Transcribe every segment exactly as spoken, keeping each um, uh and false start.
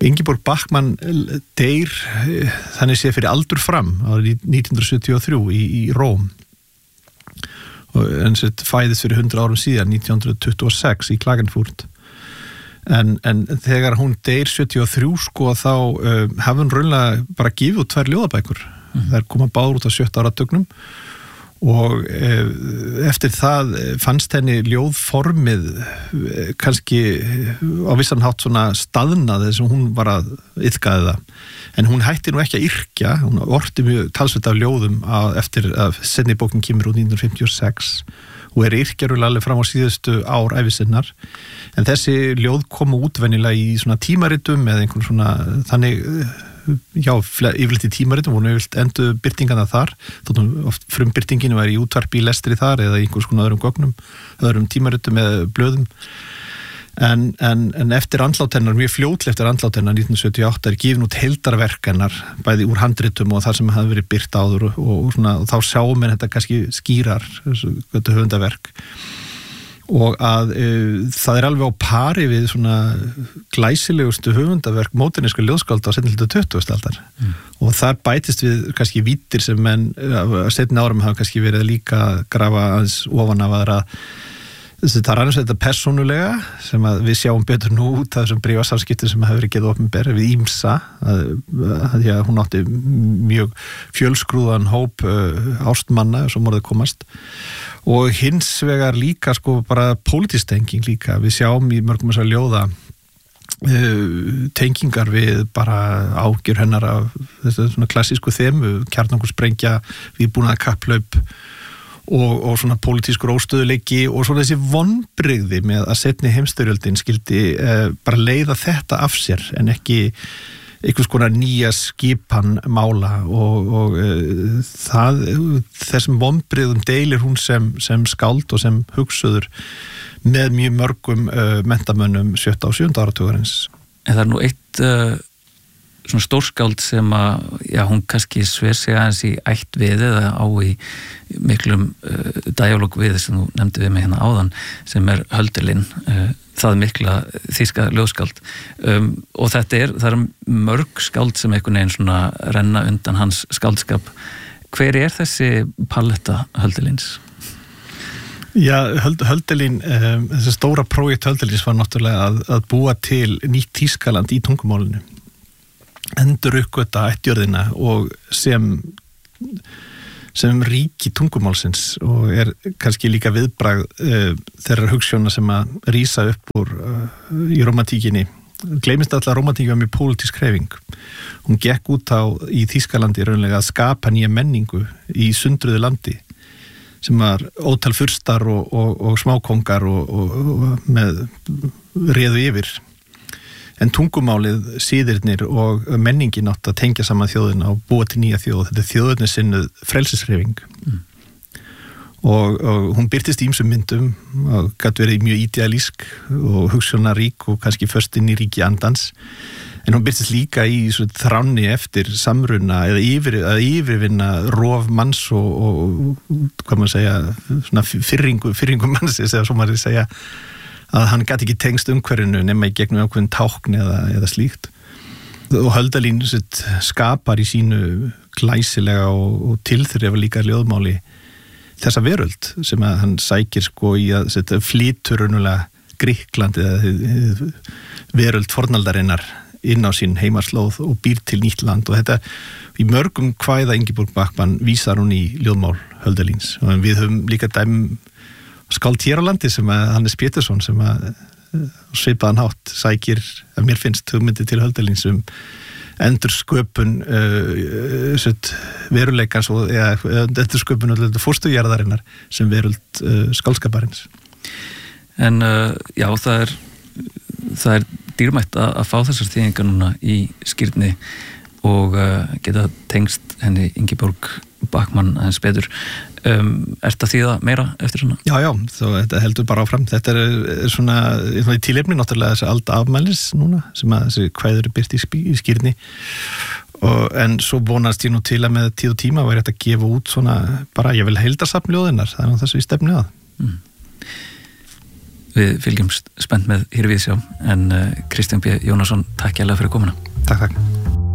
Ingeborg Bachmann deyr þannig séð fyrir aldur fram árið nítján hundrað sjötíu og þrjú í, í Róm og en sett fæðist fyrir hundrað árum síðan nítján hundrað tuttugu og sex í Klagenfurt en, en þegar hún deyr sjötíu og þrjú sko þá uh, hafði hún raunlega bara gefið út tvær ljóðabækur mm. þær koma báður út á sjötta áratugnum og eftir það fannst henni ljóðformið kannski á vissan hátt svona staðnað þess að hún var að iðkaði það en hún hætti nú ekki að yrkja hún orti mjög talsvert af ljóðum að, eftir að seinni bókin kemur út nítján hundrað fimmtíu og sex og er yrkjarulega alveg fram á síðustu ár ævisinnar en þessi ljóð komu útvennilega í svona tímaritum eða einhvern svona þannig já, yfirleitt í tímaritum voru yfirleitt endu byrtingana þar þóttum oft frumbyrtinginu var í útvarpi í lestri þar eða einhvers konar öðrum gögnum öðrum tímaritum eða blöðum en, en, en eftir andlát hennar mjög fljótlega eftir andlát hennar nítján hundrað sjötíu og átta er gefin út heildarverk hennar bæði úr handritum og það sem hafði verið byrt áður og, og, svona, og þá sjáum við þetta kannski skýrar þetta höfundaverk og að e, það er alveg á pari við svona glæsilegustu höfundaverk módernískra ljóðskálda á seinni hluta tuttugustu aldar mm. og þar bætist við kannski víddir sem menn að seinni árum hafa kannski verið líka að grafa aðeins ofan af aðra það er annars þetta persónulega sem að við sjáum betur nú út af þessum bréfasamskiptum sem hefur verið geð opinber við Ímsa að, að já, hún átti mjög fjölskrúðan hóp uh, ástmanna sem voruð komast og hins vegar líka sko bara pólitísk tenging líka við sjáum í mörgum þess að ljóða uh, tengingar við bara ágjör hennar af þessu svona klassísku þemu kjarnorkusprengja viðbúnaða kapplaup Og, og svona pólitískur óstöðuleiki og svona þessi vonbrigði með að seinni heimsstyrjöldin skildi eh, bara leiða þetta af sér en ekki einhvers konar nýja skipan mála og, og eh, það, þessum vonbrigðum deilir hún sem, sem skáld og sem hugsuður með mjög mörgum eh, mentamönnum sjötta og sjöunda áratugarins. En það er nú eitt uh, svona stórskáld sem að, já, hún kannski sver sig aðeins í ætt við eða á í miklum uh, dialóg við sem þú nefndi við mig hérna áðan sem er Hölderlin, uh, það mikla þýska ljóðskáld um, og þetta er, það er mörg skáld sem einhvern veginn svona renna undan hans skáldskap. Hver er þessi paletta Hölderlins? Já, Hölderlin, um, þessi stóra prójekt Hölderlins var náttúrulega að, að búa til nýtt Þýskaland í tungumálinu endur uppgöta ættjörðina og sem sem ríki tungumálsins og er kannski líka viðbragð uh, þeirra hugsjóna sem að rísa upp úr uh, í romantíkinni. Gleymist alltaf að romantíkin var mjög pólitísk hreyfing. Hún gekk út á í Þýskalandi raunlega að skapa nýja menningu í sundruðu landi sem var ótal furstar og, og, og smákongar og, og, og með réðu yfir. En tungumálið, síðirnir og menningin átt að tengja saman þjóðina og búa til nýja þjóð. Þetta er þjóðinni sinnuð frelsishreyfing. Mm. Og, og hún birtist í ýmsum myndum og gat verið mjög idealísk og hugsunarík og kannski föst inn í ríki andans. En hún birtist líka í þránni eftir samruna eða yfir, að yfirvinna rof manns og, og hvað maður segja, svona fyrringu, fyrringu mannsins eða svo maður segja að hann gæti ekki tengst umhverfinu nema í gegnum ákveðin tákn eða, eða slíkt. Og Hölderlin skapar í sínu glæsilega og, og tilþrifa líka ljóðmáli þessa veröld sem að hann sækir sko í að setja flytur raunverulega Grikkland eða veröld fornaldarinnar inn á sín heimaslóð og býr til nýtt land og þetta í mörgum kvæða Ingeborg Bachmann vísar hún í ljóðmál Hölderlins og við höfum líka dæmum skáld hér á landi sem að Hannes Pétursson sem að svipaðan hátt sækir að mér finnst hugmyndi til Hölderlins um endur sköpun uh, veruleikans og eða endur sköpun fórstujarðarinnar sem veröld uh, skálskaparins. En uh, já, það er það er dýrmætt að, að fá þessar þýðingar núna í skírni og uh, geta tengst henni Ingeborg Bachmann aðeins betur. Um, er þetta þýða meira eftir svona? Já, já, þá þetta heldur bara áfram. Þetta er, er svona, í tilefni náttúrulega þessi alda afmælis núna sem að þessi kvæður er byrt í, í skírni og, en svo vonast ég nú til að með tíð og tíma væri þetta að gefa út svona bara, ég vil heildarsafn ljóðinnar, það er nú þess að við stefnu að. Mm. við fylgjum spennt með hér við sjá, en uh, Kristján B. Jónasson, takk hérlega fyrir komuna. Takk, takk.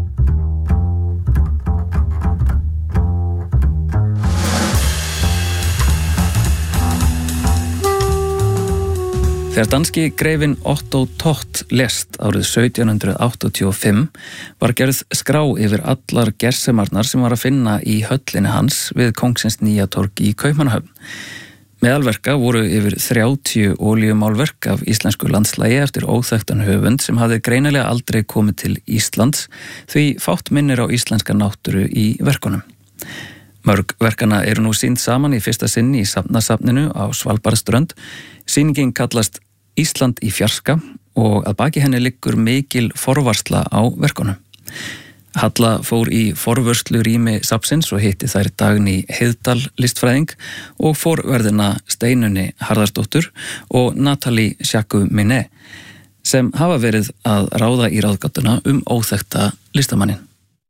Þegar danski greifinn Otto Tott lést árið sautján hundrað áttatíu og fimm var gerð skrá yfir allar gersemarnar sem var að finna í höllinni hans við Kongsins nýja torg í Kaupmannahöfn. Meðalverka voru yfir þrjátíu olíumálverk af íslensku landslægi eftir óþekktan höfund sem hafði greinilega aldrei komið til Íslands, því fátt minnir á íslenska náttúru í verkunum. Mörg verkana eru nú sýnd saman í fyrsta sinn í safnasafninu á Svalbarðsströnd. Sýningin kallast Ísland í fjarska og að baki henni liggur mikil forvarsla á verkunum. Halla fór í forvörslu rými safnsins og hitti þær Dagný Heiðdal listfræðing og forverðina Steinunni Harðardóttur og Natalie Jacques-Minet sem hafa verið að ráða í ráðgátuna um óþekkta listamannin.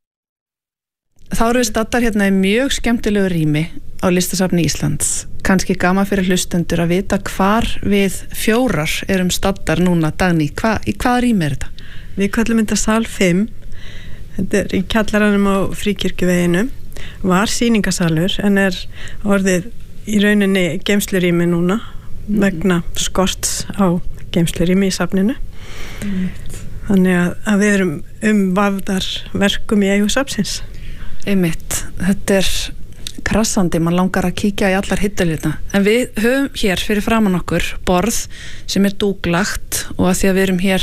Þá eru við staddar hérna í mjög skemmtilegu rými á listasafni Íslands. Kannski gaman fyrir hlustendur að vita hvar við fjórar erum staddar núna, Dagný. Hva, í hvaða rými er þetta? Við kallum þetta sal fimm. Þetta er í kjallaranum á Fríkirkjuveginu. Var sýningasalur en er orðið í rauninni geymslurými núna mm. vegna skorts á geymslurými í safninu. Mm. Þannig að, að við erum umvafðar verkum í eigu safnsins. Einmitt, þetta er krassandi, mann langar að kíkja í allar hittalita. En við höfum hér fyrir framan okkur borð sem er dúklagt og að því að við erum hér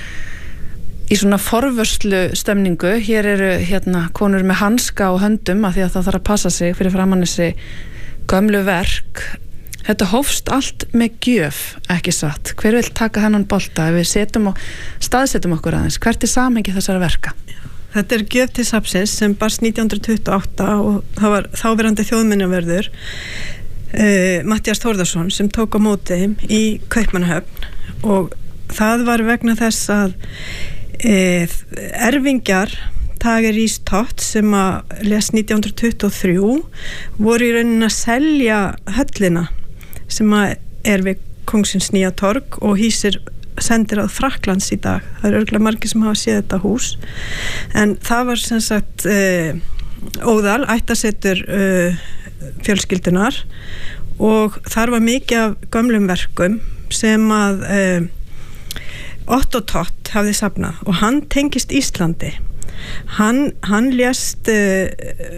í svona forvörslu stemningu, hér eru hérna konur með hanska og höndum að því að það þarf að passa sig fyrir framan þessi gömlu verk. Þetta hófst allt með gjöf, ekki satt. Hver vil taka hennan bolta ef við setjum og staðsetjum okkur aðeins? Hvert er samhengi þessara verka? Þetta er gjöf til safnsins sem barst nítján hundruð tuttugu og átta og það var þáverandi þjóðminjavörður uh, Matthías Þórðarsson sem tók á móti í Kaupmannahöfn og það var vegna þess að uh, erfingjar Tage Riis Tott sem að lést nítján hundruð tuttugu og þrjú voru í rauninni að selja höllina sem að er við Kongsins nýja torg og hýsir sendir á Frakklands í dag. Það eru örugglega margir sem hafa séð þetta hús. En það var sem sagt uh, óðal, ættasetur uh, fjölskyldunar og þar var mikið af gömlum verkum sem að uh, Otto Tott hafði safnað og hann tengist Íslandi. Hann, hann lést uh,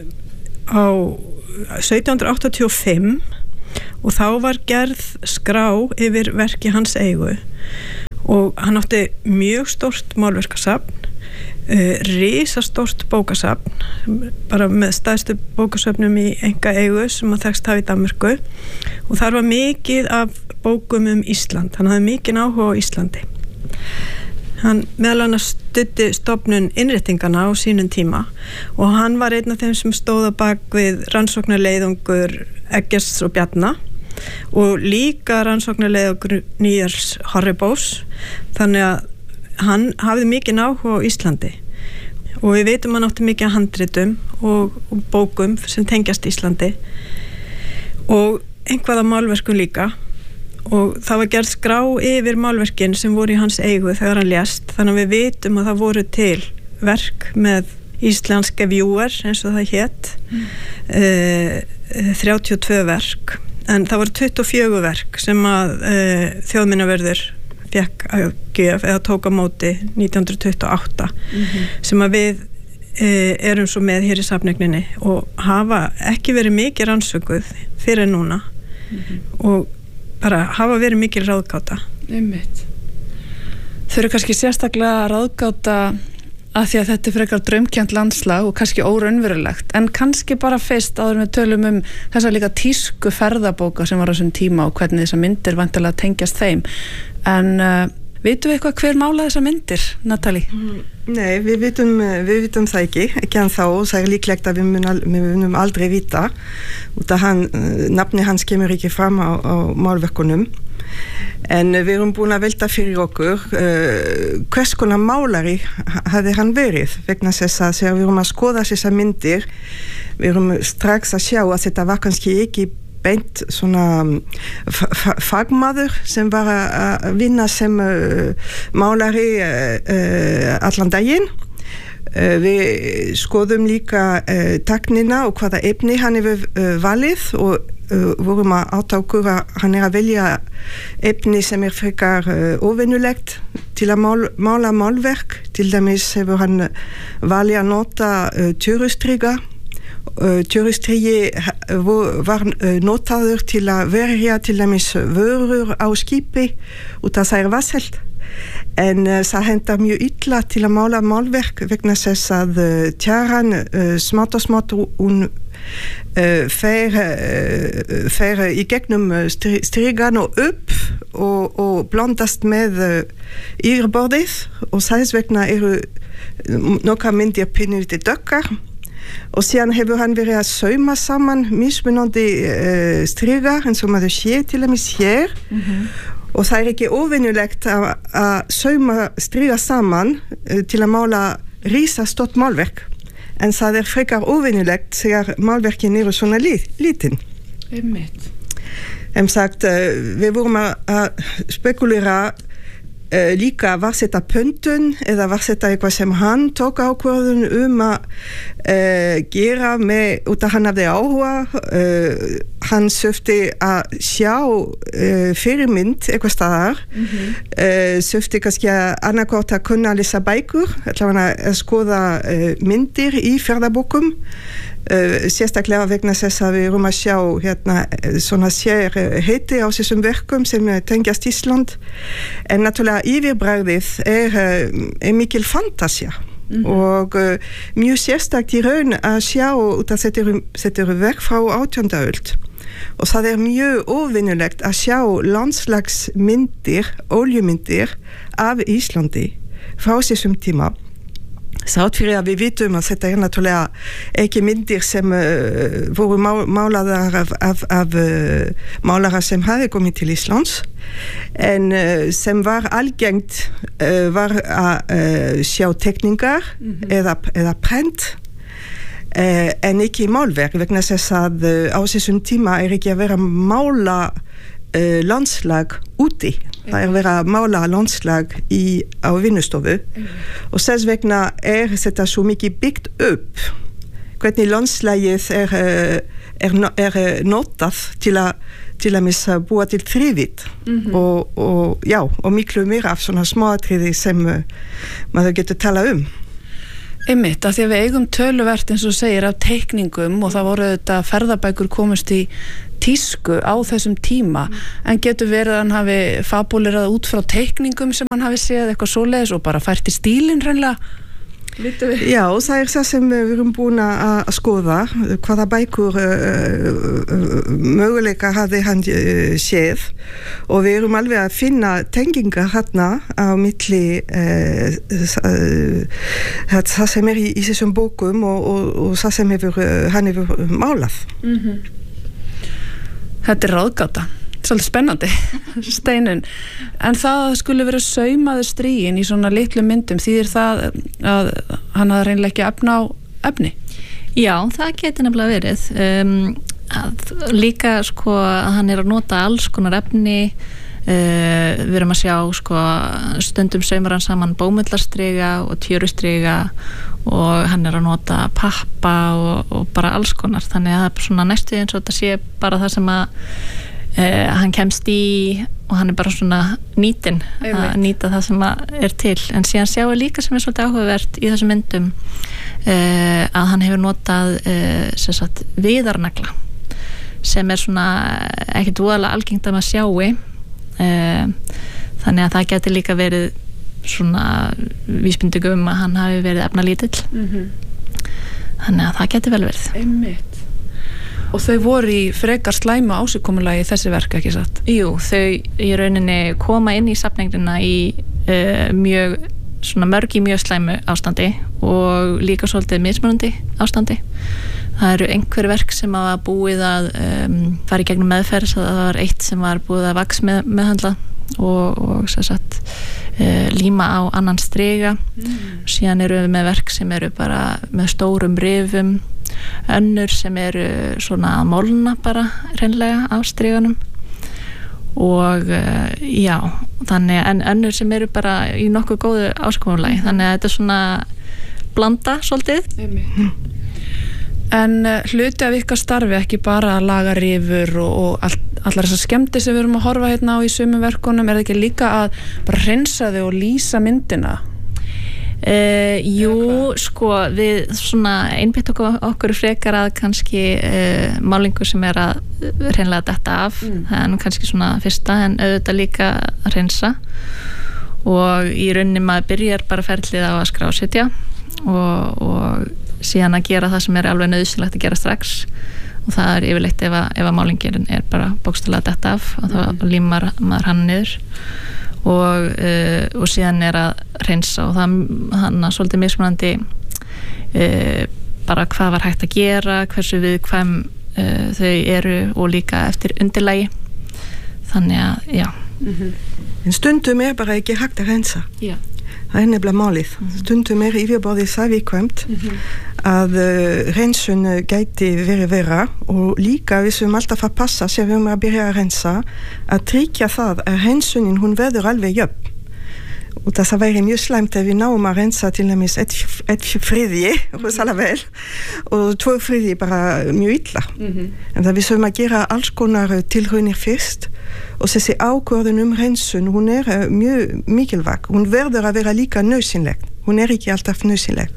á sautján hundruð áttatíu og fimm og þá var gerð skrá yfir verki hans eigu og hann átti mjög stórt málverkasafn, uh, risastórt bókasafn, bara með stærstu bókasafnum í enga eigu sem að þekkst hafa í Danmörku og þar var mikið af bókum um Ísland, hann hafði mikið áhuga á Íslandi. Hann meðal annars studdi stofnun innréttingana á sínum tíma og hann var einn af þeim sem stóð á bak við rannsóknarleiðangur Eggerts og Bjarna og líka rannsóknarleiðangur Niels Horreboes, þannig að hann hafði mikið áhuga á Íslandi og við veitum hann átti mikið handritum og, og bókum sem tengjast Íslandi og einhverja málverkum líka og það var gerð skrá yfir málverkin sem voru í hans eigu þegar hann lést, þannig að við vitum að það voru til verk með íslenska viewer eins og það hét mm. uh, þrjátíu og tvö verk en það voru tuttugu og fjögur verk sem að uh, þjóðminjavörður fekk að gjöf eða tók á móti nítján hundruð tuttugu og átta mm-hmm. sem að við uh, erum svo með hér í safnegninni og hafa ekki verið mikið rannsökuð fyrir núna mm-hmm. og bara hafa verið mikið ráðgáta. Einmitt. Þau eru kannski sérstaklega ráðgáta að því að þetta er frekar draumkennt landslag og kannski óraunverulegt, en kannski bara fyrst áður við tölum um þessa líka tísku ferðabóka sem var á þessum tíma og hvernig þessar myndir vantilega tengjast þeim. En uh, vitum við eitthvað hver málaði þessar myndir, Natalie? Mm, nei, við vitum, við vitum það ekki, ekki en þá, það er líklegt að við munum, við munum aldrei vita, út af hann, nafni hans kemur ekki fram á, á málverkunum. En við erum búin að velta fyrir okkur uh, hvers konar málari hafði hann verið vegna þess að þegar við erum að skoða þessar myndir við erum strax að sjá að þetta var kannski ekki beint svona fagmaður sem var að vinna sem málari allan daginn. Við skoðum líka teknina og hvaða efni hann hefur valið og vorum að átta okkur að hann er að velja efni sem er frekar óvenjulegt til að mál, mála málverk. Til dæmis hefur hann valið að nota tjörustriga. Tjörustrigi var notaður til að verja til dæmis vörur á skipi út af það er vasselt. En uh, það hendar mjög illa til að mála málverk vegna þess að uh, tjaran uh, smátt og smátt hún uh, fer, uh, fer í gegnum strigan og upp og, og blandast með uh, yfirborðið og þess vegna eru nokkra myndir pínulítið dökkar og síðan hefur hann verið að sauma saman mismunandi uh, strigar eins og maður sér til dæmis hér mm-hmm. Og það er ekki óvenjulegt að, að sauma striga saman uh, til að mála risastórt málverk. En það er frekar óvenjulegt þegar málverkin eru svona lítinn. Einmitt. Em sagt, uh, við vorum að, að spekulera uh, líka var þetta pöntun eða var þetta eitthvað sem hann tók ákvörðun um að uh, gera með út af hann hafði áhuga. Uh, hann söfti að sjá uh, fyrirmynd eitthvað staðar mm-hmm. uh, söfti kannski að annarkort að kunna að lesa bækur allavega að skoða uh, myndir í ferðabókum uh, sérstaklega vegna þess að við erum að sjá hérna svona sér heiti á þessum verkum sem tengjast Ísland en náttúrulega yfirbragðið er, er mikil fantasía mm-hmm. og uh, mjög sérstakt í raun að sjá út af þetta eru, þetta eru verk frá átjándu öld og það er mjög óvinnulegt að sjá landslagsmyndir, oljumyndir af Íslandi frá þessum tíma. Þátt fyrir að við vitum að þetta er náttúrulega ekki myndir sem uh, voru má, málaðar af, af, af uh, málara sem hafi komið til Íslands en uh, sem var algengt uh, var að uh, sjá tekningar mm-hmm. eða, eða prent Uh, en ekki málverk vegna þess að uh, á þessum tíma er ekki að vera að mála uh, landslag úti það er að vera að mála landslag í, á vinnustofu mm. og þess vegna er þetta svo mikið byggt upp hvernig landslagið er, er, er notað til að til að missa búa til þrifit mm-hmm. og, og, já, og miklu meira af svona smáatriði sem uh, maður getur tala um Einmitt, að því að við eigum töluvert eins og segir af teikningum og það voru þetta ferðabækur komist í tísku á þessum tíma mm. en getur verið að hann hafi fabulerað út frá teikningum sem hann hafi séð eitthvað svoleiðis og bara fært í stílinn hreinlega Já, það er það sem við erum búin að skoða hvaða bækur uh, möguleika hafði hann uh, séð og við erum alveg að finna tengingar hérna á milli uh, uh, það sem er í, í þessum bókum og, og, og það sem hefur, uh, hann hefur málað mm-hmm. Þetta er ráðgáta svolítið spennandi Steinun, en það að skuli vera saumaður strígin í svona litlu myndum þýðir það að hann hafði reynilega ekki efna á efni? Já, það geti nefnilega verið um, að líka sko að hann er að nota alls konar efni uh, við erum að sjá sko stundum saumar hann saman bómullarstriga og tjörustriga og hann er að nota pappa og, og bara alls konar, þannig að það er svona næstu eins og þetta sé bara það sem að Uh, hann kemst í og hann er bara svona nýtin að nýta það sem er til en síðan sjáum við líka sem er svolítið áhugavert í þessum myndum uh, að hann hefur notað uh, sem sagt viðarnagla sem er svona ekkert voðalega algengt að maður sjái uh, þannig að það geti líka verið svona vísbendingu um að hann hafi verið efnalítill mm-hmm. þannig að það geti vel verið Einmitt. Og þau voru í frekar slæmu ásíkomulagi þessi verk, ekki satt? Jú, þau í rauninni koma inn í safningina í uh, mjög, svona mörg í mjög slæmu ástandi og líka svolítið mismunandi ástandi. Það eru einhver verk sem hafa búið að um, fara í gegnum meðferð, það var eitt sem var búið að vaks með, meðhandla og, og svo satt uh, líma á annan striga. Mm. Síðan eru við með verk sem eru bara með stórum rifum önnur sem eru svona að molna bara hreinlega á striganum og uh, já, þannig en önnur sem eru bara í nokkuð góðu áskoðulagi, þannig að þetta er svona blanda svolítið. Mm. En uh, hluti af ykkar starfi ekki bara að laga rifur og, og all, allar þessar skemmtir sem við erum að horfa hérna á í sumum verkunum, er það ekki líka að bara hreinsa þau og lýsa myndina? Uh, jú, sko við svona einbytt okkur, okkur frekar að kannski uh, málingu sem er að hreinlega detta af, mm. það er nú kannski svona fyrsta, en auðvitað líka að hreinsa og í rauninni maður byrjar bara ferlið á að skrásetja og, og síðan að gera það sem er alveg nauðsynlegt að gera strax og það er yfirleitt ef að, ef að málingin er bara bókstaflega detta af og þá mm. límar maður hann niður og, uh, og síðan er að hreinsa og það hann að svolítið mismunandi uh, bara hvað var hægt að gera, hversu viðkvæm uh, þau eru og líka eftir undirlagi, þannig að já. Mm-hmm. En stundum er bara ekki hægt að hreinsa. Já. Það er nefnilega málið. Mm-hmm. Stundum er yfirborðið það viðkvæmt mm-hmm. að uh, hreinsun gæti verið vera og líka við sem alltaf að passa sem við erum að byrja að hreinsa að tryggja það að hreinsunin hún verður alveg jöfn og það væri mjög slæmt ef við náum að hreinsa til dæmis ett et friði rosalega vel og tvo friði bara mjög illa mm-hmm. en það við sem að gera alls konar tilraunir fyrst og þessi ákvörðun um hreinsun hún er mjög mikilvæg, hún verður að vera líka nauðsynleg, hún er ekki alltaf nauðsynleg.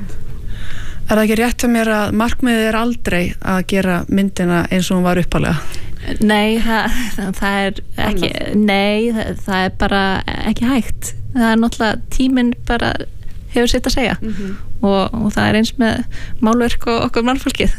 Er það ekki rétt að mér að markmiðið er aldrei að gera myndina eins og hún var uppalega? Nei, það, það er ekki, nei, það, það er bara ekki hægt. Það er náttúrulega tíminn bara hefur sitt að segja mm-hmm. og, og það er eins með málverk og okkur mannfólkið.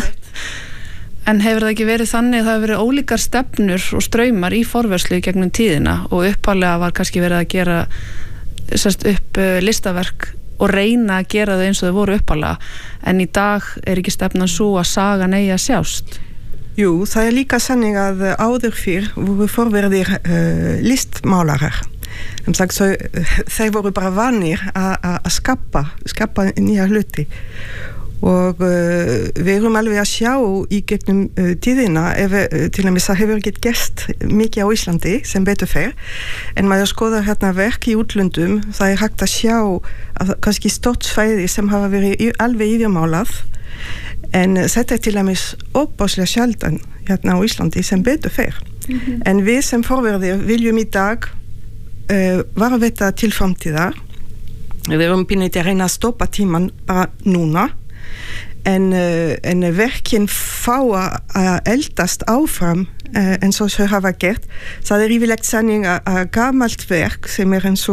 En hefur það ekki verið þannig að það hefur verið ólíkar stefnur og straumar í forvörslu gegnum tíðina og uppalega var kannski verið að gera sérst upp listaverk og reyna að gera þau eins og þau voru uppalega en í dag er ekki stefnan svo að sagan eigi að sjást? Jú, það er líka sannig að áður fyrr voru forverðir uh, listmálarar. Um sagt, så, þeir voru bara vanir að skapa, skapa nýja hluti og uh, við erum alveg að sjá í gegnum uh, tíðina ef, uh, til dæmis það hefur ekki gerst mikið á Íslandi sem betur fer en maður skoðar hérna verk í útlöndum það er hægt að sjá að kannski stórt svæði sem hafa verið alveg yfirmálað en þetta er til dæmis óbáslega sjaldan hérna á Íslandi sem betur fer mm-hmm. en við sem forverðir viljum í dag uh, varðveita til framtíðar við erum pínlítið að reyna að stoppa tíman bara núna en, uh, en verkin fá að eldast áfram uh, en svo þau hafa gert það er yfirlegt sanning að gamalt verk sem er eins og